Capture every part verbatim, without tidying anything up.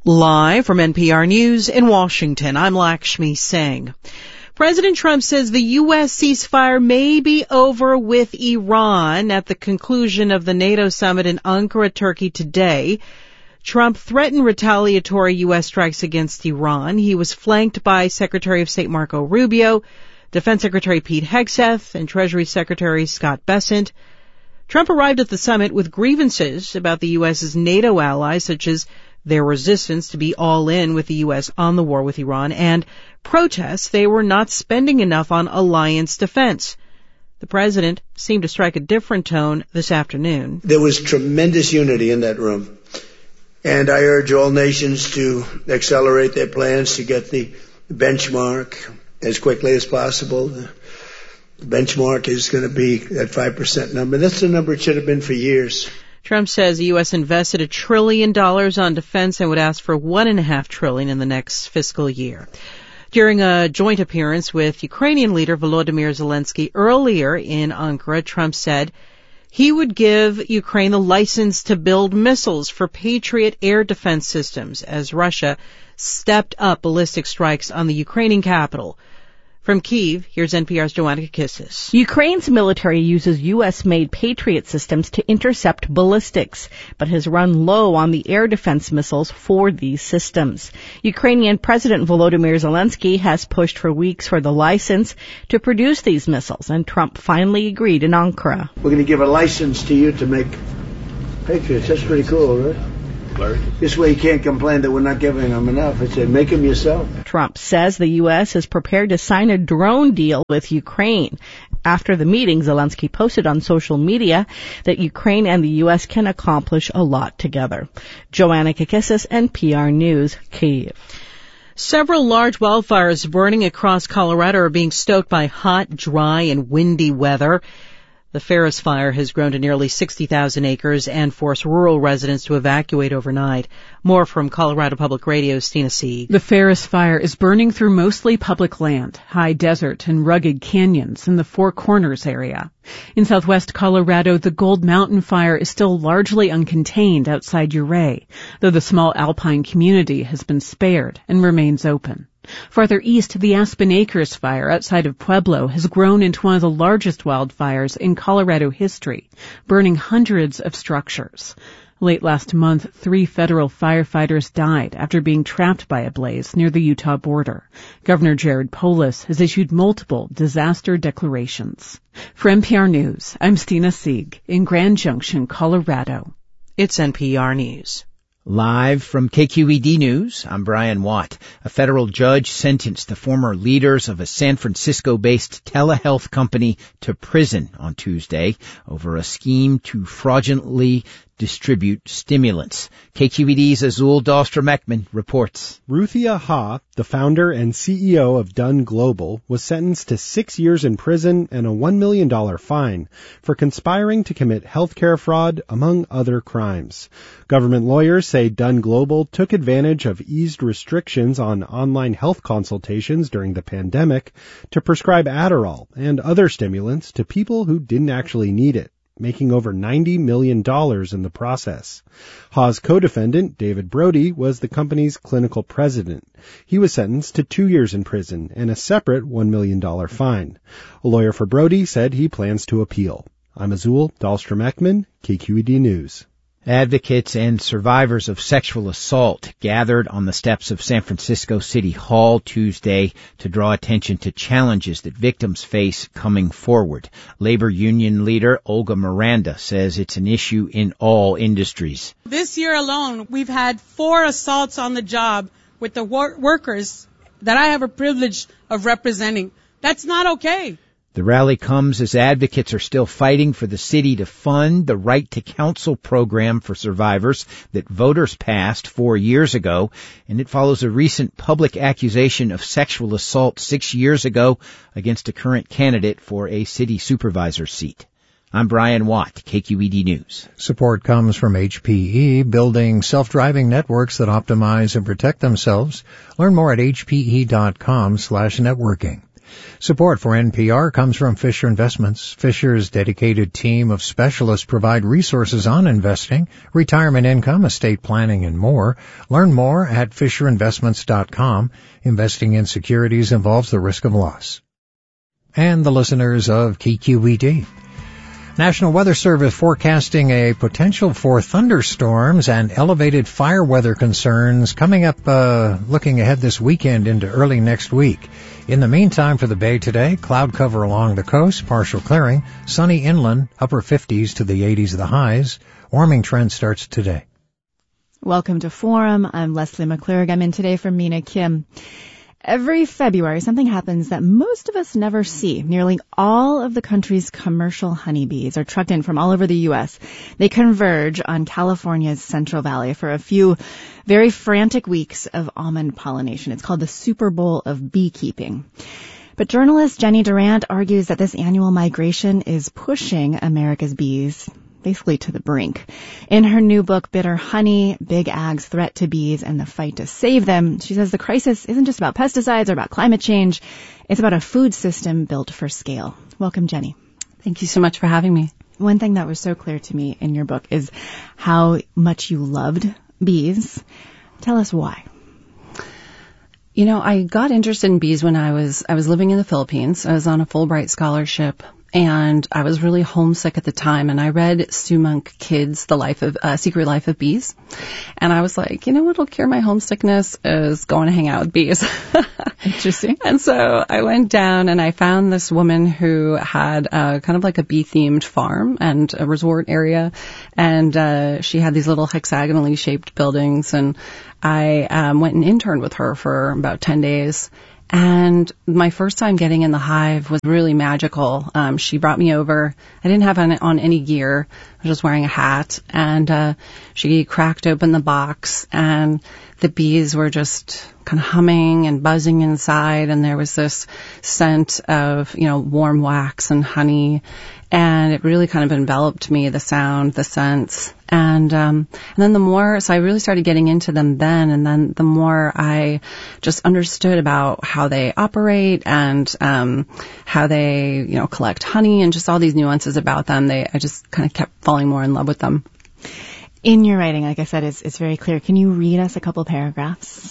Live from N P R News in Washington, I'm Lakshmi Singh. President Trump says the U S ceasefire may be over with Iran at the conclusion of the NATO summit in Ankara, Turkey today. Trump threatened retaliatory U S strikes against Iran. He was flanked by Secretary of State Marco Rubio, Defense Secretary Pete Hegseth, and Treasury Secretary Scott Bessent. Trump arrived at the summit with grievances about the U S's NATO allies, such as their resistance to be all in with the U S on the war with Iran, and protests they were not spending enough on alliance defense. The president seemed to strike a different tone this afternoon. There was tremendous unity in that room, and I urge all nations to accelerate their plans to get the benchmark as quickly as possible. The benchmark is going to be that five percent number. That's the number it should have been for years. Trump says the U S invested a trillion dollars on defense and would ask for one and a half trillion in the next fiscal year. During a joint appearance with Ukrainian leader Volodymyr Zelensky earlier in Ankara, Trump said he would give Ukraine the license to build missiles for Patriot air defense systems as Russia stepped up ballistic strikes on the Ukrainian capital. From Kyiv, here's N P R's Joanna Kakissis. Ukraine's military uses U S-made Patriot systems to intercept ballistics, but has run low on the air defense missiles for these systems. Ukrainian President Volodymyr Zelensky has pushed for weeks for the license to produce these missiles, and Trump finally agreed in Ankara. We're going to give a license to you to make Patriots. That's pretty cool, right? This way you can't complain that we're not giving them enough. I said, make them yourself. Trump says the U S is prepared to sign a drone deal with Ukraine. After the meeting, Zelensky posted on social media that Ukraine and the U S can accomplish a lot together. Joanna Kakissis, N P R News, Kyiv. Several large wildfires burning across Colorado are being stoked by hot, dry, and windy weather. The Ferris Fire has grown to nearly sixty thousand acres and forced rural residents to evacuate overnight. More from Colorado Public Radio's Tina Sieg. The Ferris Fire is burning through mostly public land, high desert, and rugged canyons in the Four Corners area. In southwest Colorado, the Gold Mountain Fire is still largely uncontained outside Ouray, though the small alpine community has been spared and remains open. Farther east, the Aspen Acres Fire outside of Pueblo has grown into one of the largest wildfires in Colorado history, burning hundreds of structures. Late last month, three federal firefighters died after being trapped by a blaze near the Utah border. Governor Jared Polis has issued multiple disaster declarations. For N P R News, I'm Stina Sieg in Grand Junction, Colorado. It's N P R News. Live from K Q E D News, I'm Brian Watt. A federal judge sentenced the former leaders of a San Francisco-based telehealth company to prison on Tuesday over a scheme to fraudulently distribute stimulants. K Q E D's Azul Dahlstrom-Ekman reports. Ruthia Ha, the founder and C E O of Dun Global, was sentenced to six years in prison and a one million dollars fine for conspiring to commit healthcare fraud, among other crimes. Government lawyers say Dun Global took advantage of eased restrictions on online health consultations during the pandemic to prescribe Adderall and other stimulants to people who didn't actually need it, making over ninety million dollars in the process. Ha's co-defendant, David Brody, was the company's clinical president. He was sentenced to two years in prison and a separate one million dollars fine. A lawyer for Brody said he plans to appeal. I'm Azul Dahlstrom-Ekman, K Q E D News. Advocates and survivors of sexual assault gathered on the steps of San Francisco City Hall Tuesday to draw attention to challenges that victims face coming forward. Labor union leader Olga Miranda says it's an issue in all industries. This year alone, we've had four assaults on the job with the wor- workers that I have a privilege of representing. That's not okay. The rally comes as advocates are still fighting for the city to fund the Right to Counsel program for survivors that voters passed four years ago, and it follows a recent public accusation of sexual assault six years ago against a current candidate for a city supervisor seat. I'm Brian Watt, K Q E D News. Support comes from H P E, building self-driving networks that optimize and protect themselves. Learn more at h p e dot com slash networking. Support for N P R comes from Fisher Investments. Fisher's dedicated team of specialists provide resources on investing, retirement income, estate planning, and more. Learn more at fisher investments dot com. Investing in securities involves the risk of loss. And the listeners of K Q E D. National Weather Service forecasting a potential for thunderstorms and elevated fire weather concerns coming up, uh, looking ahead this weekend into early next week. In the meantime, for the Bay today, cloud cover along the coast, partial clearing, sunny inland, upper fifties to the eighties of the highs. Warming trend starts today. Welcome to Forum. I'm Leslie McClurg. I'm in today for Mina Kim. Every February, something happens that most of us never see. Nearly all of the country's commercial honeybees are trucked in from all over the U S. They converge on California's Central Valley for a few very frantic weeks of almond pollination. It's called the Super Bowl of beekeeping. But journalist Jenny Durant argues that this annual migration is pushing America's bees basically to the brink. In her new book, Bitter Honey, Big Ag's Threat to Bees and the Fight to Save Them, she says the crisis isn't just about pesticides or about climate change. It's about a food system built for scale. Welcome, Jenny. Thank you so much for having me. One thing that was so clear to me in your book is how much you loved bees. Tell us why. You know, I got interested in bees when I was I was living in the Philippines. I was on a Fulbright scholarship. And I was really homesick at the time, and I read Sue Monk Kidd's The Life of uh, Secret Life of Bees, and I was like, you know what'll cure my homesickness is going to hang out with bees. Interesting. And so I went down and I found this woman who had uh, kind of like a bee-themed farm and a resort area, and uh, she had these little hexagonally shaped buildings, and I um, went and interned with her for about ten days. And my first time getting in the hive was really magical. Um, she brought me over. I didn't have on, on any gear. I was just wearing a hat. And uh, she cracked open the box, and the bees were just kind of humming and buzzing inside. And there was this scent of, you know, warm wax and honey. And it really kind of enveloped me, the sound, the scents. And, um, and then the more, so I really started getting into them then, and then the more I just understood about how they operate and, um, how they, you know, collect honey and just all these nuances about them, they, I just kind of kept falling more in love with them. In your writing, like I said, it's, it's very clear. Can you read us a couple paragraphs?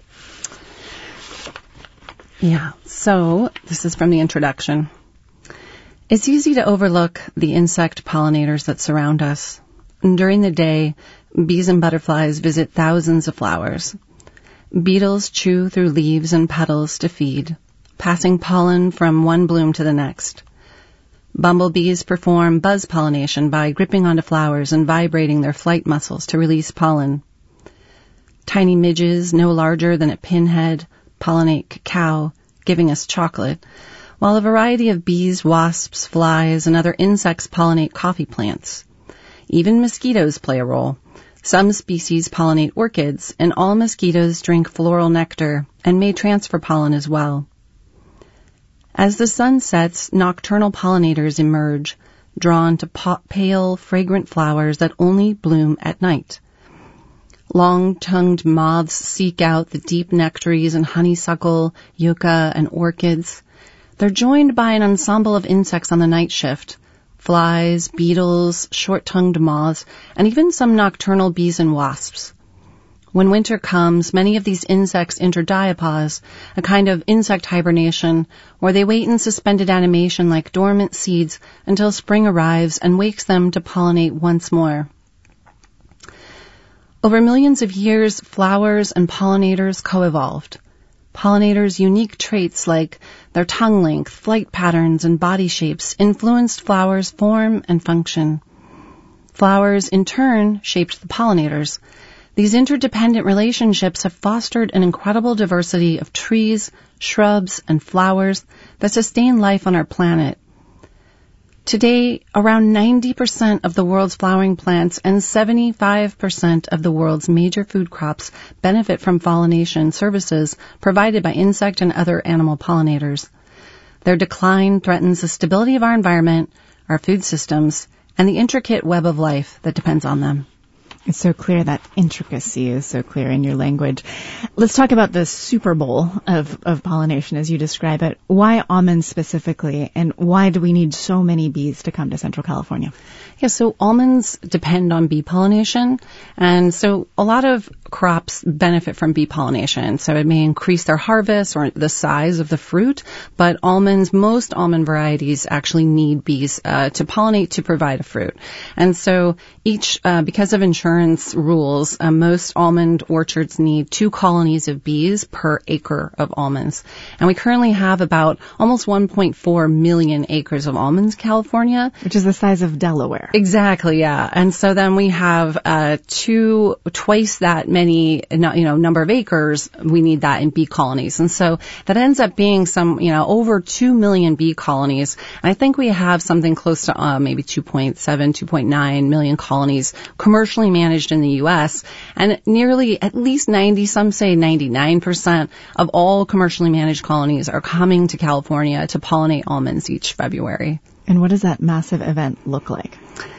Yeah. So this is from the introduction. It's easy to overlook the insect pollinators that surround us. During the day, bees and butterflies visit thousands of flowers. Beetles chew through leaves and petals to feed, passing pollen from one bloom to the next. Bumblebees perform buzz pollination by gripping onto flowers and vibrating their flight muscles to release pollen. Tiny midges, no larger than a pinhead, pollinate cacao, giving us chocolate, while a variety of bees, wasps, flies, and other insects pollinate coffee plants. Even mosquitoes play a role. Some species pollinate orchids, and all mosquitoes drink floral nectar and may transfer pollen as well. As the sun sets, nocturnal pollinators emerge, drawn to pa- pale, fragrant flowers that only bloom at night. Long-tongued moths seek out the deep nectaries and honeysuckle, yucca, and orchids. They're joined by an ensemble of insects on the night shift, flies, beetles, short-tongued moths, and even some nocturnal bees and wasps. When winter comes, many of these insects enter diapause, a kind of insect hibernation, where they wait in suspended animation like dormant seeds until spring arrives and wakes them to pollinate once more. Over millions of years, flowers and pollinators co-evolved. Pollinators' unique traits like their tongue length, flight patterns, and body shapes influenced flowers' form and function. Flowers, in turn, shaped the pollinators. These interdependent relationships have fostered an incredible diversity of trees, shrubs, and flowers that sustain life on our planet. Today, around ninety percent of the world's flowering plants and seventy-five percent of the world's major food crops benefit from pollination services provided by insect and other animal pollinators. Their decline threatens the stability of our environment, our food systems, and the intricate web of life that depends on them. It's so clear. That intricacy is so clear in your language. Let's talk about the Super Bowl of, of pollination as you describe it. Why almonds specifically, and why do we need so many bees to come to Central California? Yeah, so almonds depend on bee pollination, and so a lot of crops benefit from bee pollination. So it may increase their harvest or the size of the fruit, but almonds, most almond varieties actually need bees uh, to pollinate to provide a fruit. And so each, uh, because of insurance rules, uh, most almond orchards need two colonies of bees per acre of almonds. And we currently have about almost one point four million acres of almonds in California. Which is the size of Delaware. Exactly, yeah. And so then we have uh, two, twice that many, you know, number of acres. We need that in bee colonies. And so that ends up being some, you know, over two million bee colonies. And I think we have something close to uh, maybe two point seven, two point nine million colonies commercially managed in the U S. And nearly at least ninety, some say ninety-nine percent of all commercially managed colonies are coming to California to pollinate almonds each February. And what does that massive event look like?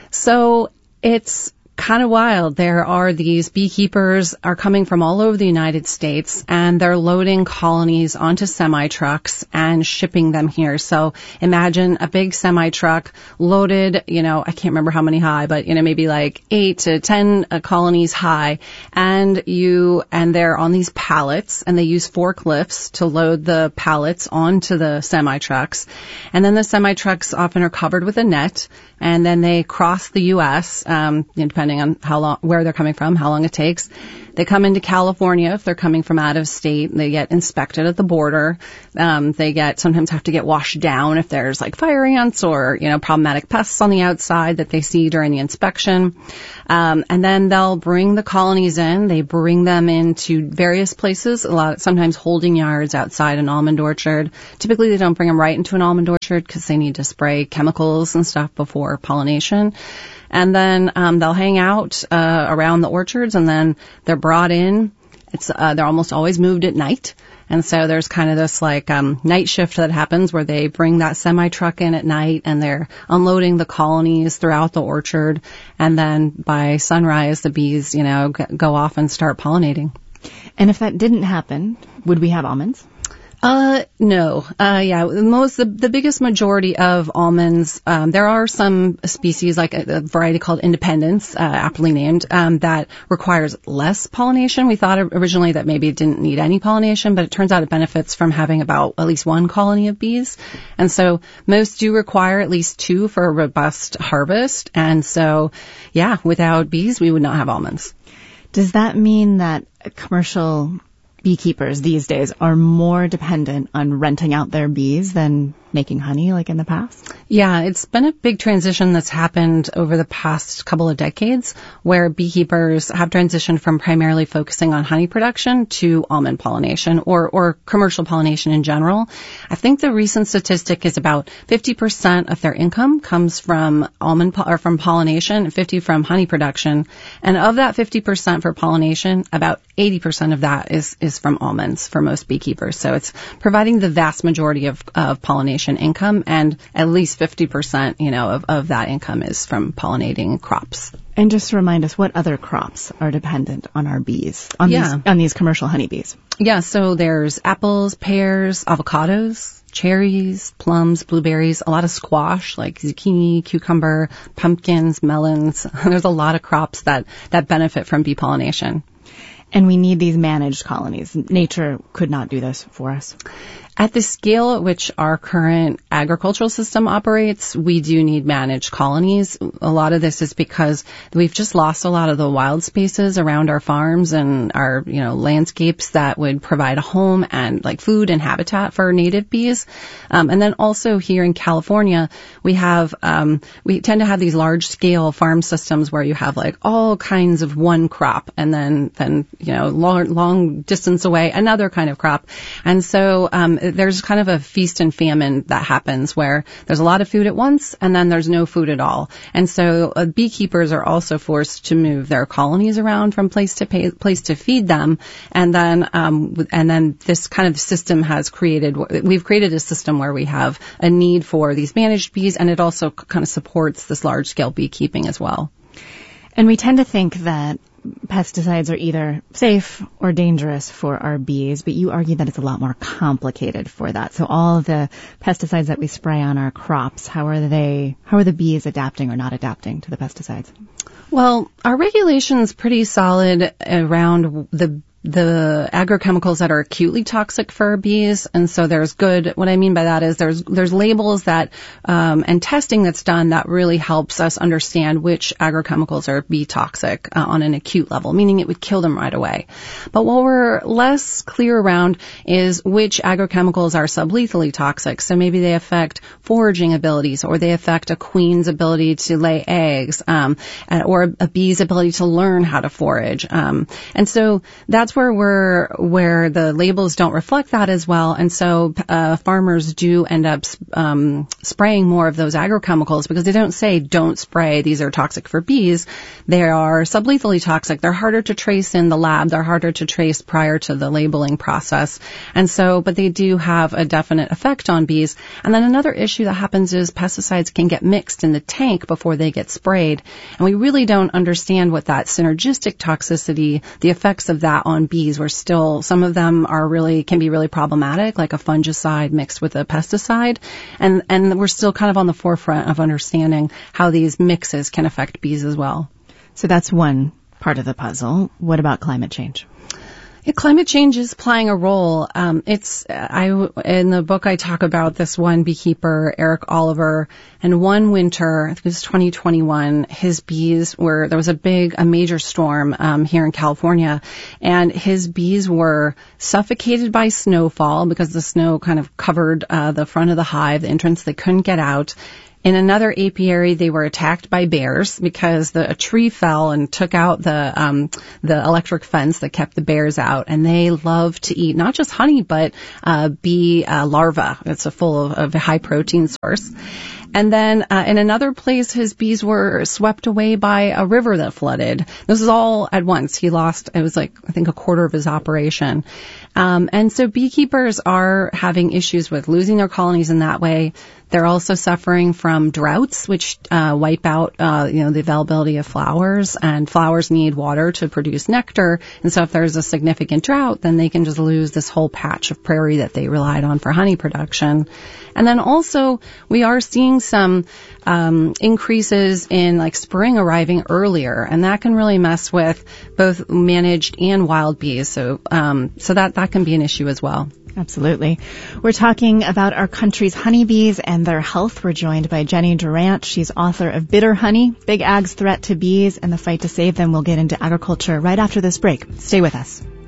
So it's kind of wild. There are these beekeepers are coming from all over the United States, and they're loading colonies onto semi-trucks and shipping them here. So imagine a big semi-truck loaded, you know, I can't remember how many high, but, you know, maybe like eight to ten uh, colonies high. And you, and they're on these pallets, and they use forklifts to load the pallets onto the semi-trucks. And then the semi-trucks often are covered with a net, and then they cross the U S, um, depending on how long, where they're coming from, how long it takes. They come into California if they're coming from out of state. They get inspected at the border. Um, they get sometimes have to get washed down if there's like fire ants or, you know, problematic pests on the outside that they see during the inspection. Um, and then they'll bring the colonies in. They bring them into various places, a lot, sometimes holding yards outside an almond orchard. Typically, they don't bring them right into an almond orchard because they need to spray chemicals and stuff before pollination. And then um, they'll hang out uh, around the orchards, and then they're brought in. It's uh, they're almost always moved at night, and so there's kind of this like um, night shift that happens where they bring that semi truck in at night, and they're unloading the colonies throughout the orchard, and then by sunrise the bees, you know, g- go off and start pollinating. And if that didn't happen, would we have almonds? Uh, no. Uh, yeah, most, the, the biggest majority of almonds, um, there are some species like a, a variety called Independence, uh, aptly named, um, that requires less pollination. We thought originally that maybe it didn't need any pollination, but it turns out it benefits from having about at least one colony of bees. And so most do require at least two for a robust harvest. And so, yeah, without bees, we would not have almonds. Does that mean that commercial beekeepers these days are more dependent on renting out their bees than making honey like in the past? Yeah, it's been a big transition that's happened over the past couple of decades where beekeepers have transitioned from primarily focusing on honey production to almond pollination or, or commercial pollination in general. I think the recent statistic is about fifty percent of their income comes from almond po- or from pollination and fifty from honey production. And of that fifty percent for pollination, about eighty percent of that is, is from almonds for most beekeepers. So it's providing the vast majority of, of pollination income, and at least fifty percent, you know, of, of that income is from pollinating crops. And just to remind us, what other crops are dependent on our bees, on yeah. these on these commercial honeybees? Yeah, so there's apples, pears, avocados, cherries, plums, blueberries, a lot of squash like zucchini, cucumber, pumpkins, melons. There's a lot of crops that, that benefit from bee pollination. And we need these managed colonies. Nature could not do this for us. At the scale at which our current agricultural system operates, we do need managed colonies. A lot of this is because we've just lost a lot of the wild spaces around our farms and our, you know, landscapes that would provide a home and like food and habitat for native bees. Um, and then also here in California, we have, um, we tend to have these large scale farm systems where you have like all kinds of one crop and then, then, you know, long, long distance away, another kind of crop. And so, um, there's kind of a feast and famine that happens where there's a lot of food at once and then there's no food at all. And so uh, beekeepers are also forced to move their colonies around from place to pay, place to feed them. And then, um, and then this kind of system has created, we've created a system where we have a need for these managed bees, and it also kind of supports this large scale beekeeping as well. And we tend to think that pesticides are either safe or dangerous for our bees, but you argue that it's a lot more complicated for that. So all the pesticides that we spray on our crops, how are they, how are the bees adapting or not adapting to the pesticides? Well, our regulation's pretty solid around the the agrochemicals that are acutely toxic for bees, and so there's good, what I mean by that is there's there's labels that um, and testing that's done that really helps us understand which agrochemicals are bee toxic uh, on an acute level, meaning it would kill them right away. But what we're less clear around is which agrochemicals are sublethally toxic. So maybe they affect foraging abilities, or they affect a queen's ability to lay eggs, um, or a bee's ability to learn how to forage. Um, and so that's That's where we're, where the labels don't reflect that as well. And so, uh, farmers do end up, um, spraying more of those agrochemicals because they don't say don't spray. These are toxic for bees. They are sublethally toxic. They're harder to trace in the lab. They're harder to trace prior to the labeling process. And so, but they do have a definite effect on bees. And then another issue that happens is pesticides can get mixed in the tank before they get sprayed. And we really don't understand what that synergistic toxicity, the effects of that on bees. We're still, some of them are really, can be really problematic, like a fungicide mixed with a pesticide. And, and we're still kind of on the forefront of understanding how these mixes can affect bees as well. So that's one part of the puzzle. What about climate change? Yeah, climate change is playing a role. Um, it's, I, in the book I talk about this one beekeeper, Eric Oliver, and one winter, I think it was twenty twenty-one, his bees were, there was a big, a major storm, um, here in California, and his bees were suffocated by snowfall because the snow kind of covered, uh, the front of the hive, the entrance, they couldn't get out. In another apiary, they were attacked by bears because the, a tree fell and took out the um, the electric fence that kept the bears out. And they love to eat not just honey, but uh, bee uh, larvae. It's a full of, of a high protein source. And then uh, in another place, his bees were swept away by a river that flooded. This is all at once. He lost, it was like, I think, a quarter of his operation. Um, and so beekeepers are having issues with losing their colonies in that way. They're also suffering from droughts, which uh, wipe out, uh, you know, the availability of flowers. And flowers need water to produce nectar. And so if there's a significant drought, then they can just lose this whole patch of prairie that they relied on for honey production. And then also, we are seeing some um, increases in like spring arriving earlier, and that can really mess with both managed and wild bees. So, um, so that that can be an issue as well. Absolutely. We're talking about our country's honeybees and their health. We're joined by Jenny Durant. She's author of Bitter Honey, Big Ag's Threat to Bees and the Fight to Save Them. We'll get into agriculture right after this break. Stay with us.